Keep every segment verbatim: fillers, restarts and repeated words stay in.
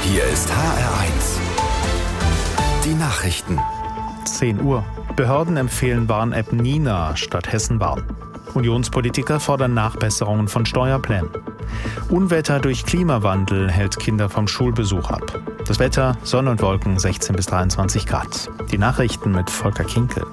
Hier ist H R eins. Die Nachrichten. zehn Uhr. Behörden empfehlen Warn-App Nina statt Hessenwarn. Unionspolitiker fordern Nachbesserungen von Steuerplänen. Unwetter durch Klimawandel hält Kinder vom Schulbesuch ab. Das Wetter, Sonne und Wolken, sechzehn bis dreiundzwanzig Grad. Die Nachrichten mit Volker Kinkel.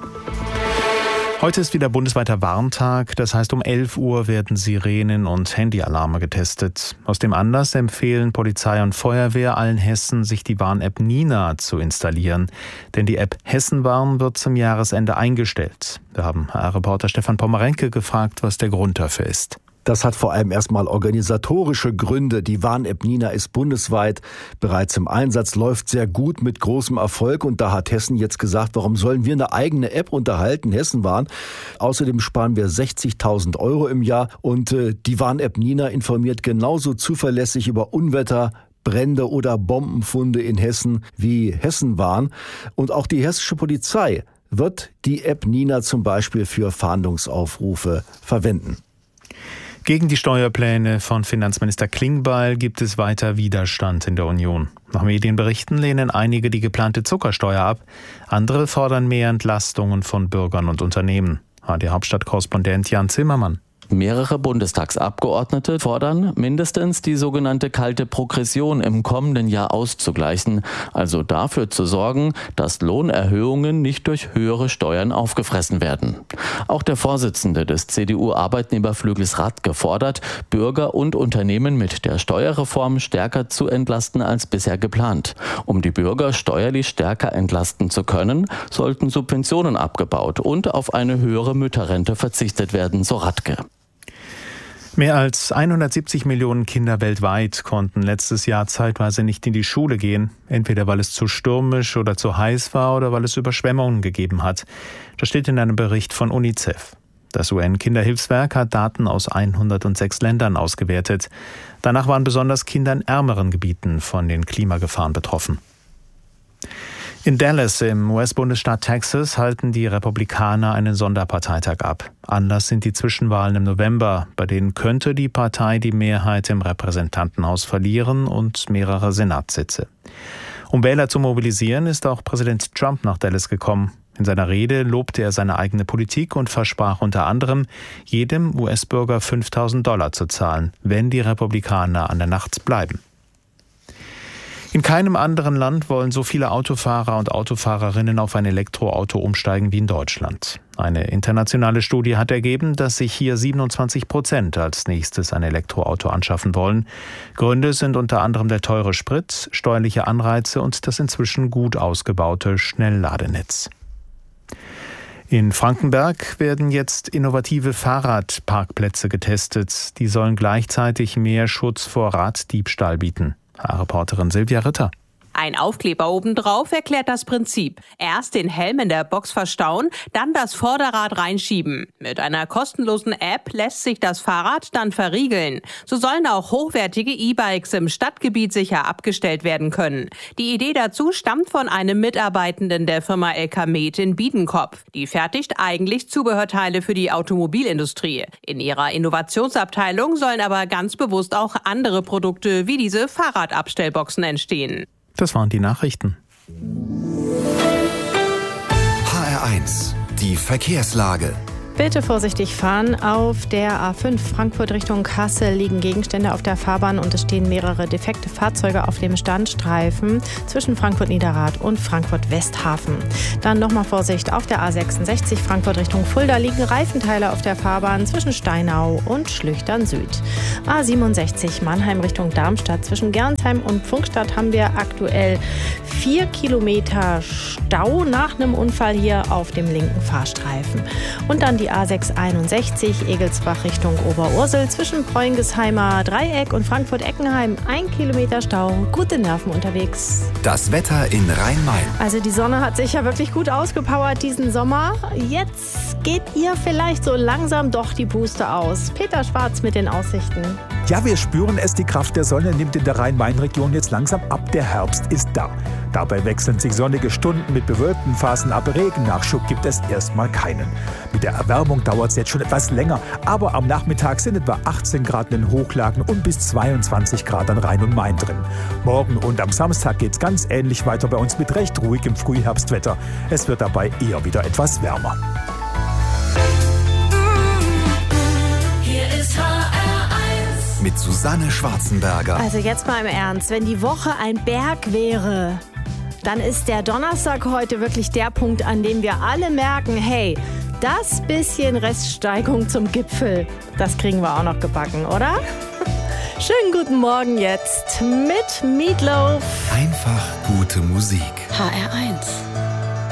Heute ist wieder bundesweiter Warntag, das heißt um elf Uhr werden Sirenen und Handyalarme getestet. Aus dem Anlass empfehlen Polizei und Feuerwehr allen Hessen, sich die Warn-App Nina zu installieren. Denn die App Hessenwarn wird zum Jahresende eingestellt. Wir haben H R-Reporter Stefan Pommerenke gefragt, was der Grund dafür ist. Das hat vor allem erstmal organisatorische Gründe. Die Warn-App Nina ist bundesweit bereits im Einsatz, läuft sehr gut mit großem Erfolg. Und da hat Hessen jetzt gesagt, warum sollen wir eine eigene App unterhalten, Hessenwarn. Außerdem sparen wir sechzigtausend Euro im Jahr. Und äh, die Warn-App Nina informiert genauso zuverlässig über Unwetter, Brände oder Bombenfunde in Hessen wie Hessenwarn. Und auch die hessische Polizei wird die App Nina zum Beispiel für Fahndungsaufrufe verwenden. Gegen die Steuerpläne von Finanzminister Klingbeil gibt es weiter Widerstand in der Union. Nach Medienberichten lehnen einige die geplante Zuckersteuer ab. Andere fordern mehr Entlastungen von Bürgern und Unternehmen. H D-Hauptstadt-Korrespondent Jan Zimmermann. Mehrere Bundestagsabgeordnete fordern, mindestens die sogenannte kalte Progression im kommenden Jahr auszugleichen, also dafür zu sorgen, dass Lohnerhöhungen nicht durch höhere Steuern aufgefressen werden. Auch der Vorsitzende des C D U-Arbeitnehmerflügels Radke fordert, Bürger und Unternehmen mit der Steuerreform stärker zu entlasten als bisher geplant. Um die Bürger steuerlich stärker entlasten zu können, sollten Subventionen abgebaut und auf eine höhere Mütterrente verzichtet werden, so Radke. Mehr als hundertsiebzig Millionen Kinder weltweit konnten letztes Jahr zeitweise nicht in die Schule gehen, entweder weil es zu stürmisch oder zu heiß war oder weil es Überschwemmungen gegeben hat. Das steht in einem Bericht von UNICEF. Das U N-Kinderhilfswerk hat Daten aus hundertsechs Ländern ausgewertet. Danach waren besonders Kinder in ärmeren Gebieten von den Klimagefahren betroffen. In Dallas im U S-Bundesstaat Texas halten die Republikaner einen Sonderparteitag ab. Anlass sind die Zwischenwahlen im November, bei denen könnte die Partei die Mehrheit im Repräsentantenhaus verlieren und mehrere Senatssitze. Um Wähler zu mobilisieren, ist auch Präsident Trump nach Dallas gekommen. In seiner Rede lobte er seine eigene Politik und versprach unter anderem, jedem U S-Bürger fünftausend Dollar zu zahlen, wenn die Republikaner an der Macht bleiben. In keinem anderen Land wollen so viele Autofahrer und Autofahrerinnen auf ein Elektroauto umsteigen wie in Deutschland. Eine internationale Studie hat ergeben, dass sich hier siebenundzwanzig Prozent als nächstes ein Elektroauto anschaffen wollen. Gründe sind unter anderem der teure Sprit, steuerliche Anreize und das inzwischen gut ausgebaute Schnellladenetz. In Frankenberg werden jetzt innovative Fahrradparkplätze getestet. Die sollen gleichzeitig mehr Schutz vor Raddiebstahl bieten. Reporterin Silvia Ritter. Ein Aufkleber obendrauf erklärt das Prinzip. Erst den Helm in der Box verstauen, dann das Vorderrad reinschieben. Mit einer kostenlosen App lässt sich das Fahrrad dann verriegeln. So sollen auch hochwertige E-Bikes im Stadtgebiet sicher abgestellt werden können. Die Idee dazu stammt von einem Mitarbeitenden der Firma Elkamet in Biedenkopf. Die fertigt eigentlich Zubehörteile für die Automobilindustrie. In ihrer Innovationsabteilung sollen aber ganz bewusst auch andere Produkte wie diese Fahrradabstellboxen entstehen. Das waren die Nachrichten. H R eins, die Verkehrslage. Bitte vorsichtig fahren. Auf der A fünf Frankfurt Richtung Kassel liegen Gegenstände auf der Fahrbahn und es stehen mehrere defekte Fahrzeuge auf dem Standstreifen zwischen Frankfurt-Niederrad und Frankfurt-Westhafen. Dann nochmal Vorsicht auf der A sechsundsechzig Frankfurt Richtung Fulda liegen Reifenteile auf der Fahrbahn zwischen Steinau und Schlüchtern Süd. A siebenundsechzig Mannheim Richtung Darmstadt zwischen Gernsheim und Pfungstadt haben wir aktuell vier Kilometer Stau nach einem Unfall hier auf dem linken Fahrstreifen. Und dann die Die A sechshunderteinundsechzig Egelsbach Richtung Oberursel zwischen Preungesheimer Dreieck und Frankfurt-Eckenheim. Ein Kilometer Stau, gute Nerven unterwegs. Das Wetter in Rhein-Main. Also die Sonne hat sich ja wirklich gut ausgepowert diesen Sommer. Jetzt geht ihr vielleicht so langsam doch die Puste aus. Peter Schwarz mit den Aussichten. Ja, wir spüren es, die Kraft der Sonne nimmt in der Rhein-Main-Region jetzt langsam ab, der Herbst ist da. Dabei wechseln sich sonnige Stunden mit bewölkten Phasen ab. Regennachschub gibt es erstmal keinen. Mit der Erwärmung dauert es jetzt schon etwas länger, aber am Nachmittag sind etwa achtzehn Grad in den Hochlagen und bis zweiundzwanzig Grad an Rhein und Main drin. Morgen und am Samstag geht es ganz ähnlich weiter bei uns mit recht ruhigem Frühherbstwetter. Es wird dabei eher wieder etwas wärmer. Hier ist H R eins mit Susanne Schwarzenberger. Also jetzt mal im Ernst, wenn die Woche ein Berg wäre, dann ist der Donnerstag heute wirklich der Punkt, an dem wir alle merken, hey, das bisschen Reststeigung zum Gipfel, das kriegen wir auch noch gebacken, oder? Schönen guten Morgen jetzt mit Meatloaf. Einfach gute Musik. H R eins.